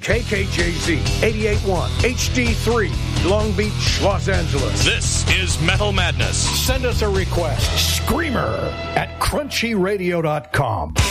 KKJZ 88.1 HD3, Long Beach, Los Angeles. This is Metal Madness. Send us a request. Screamer at crunchyradio.com.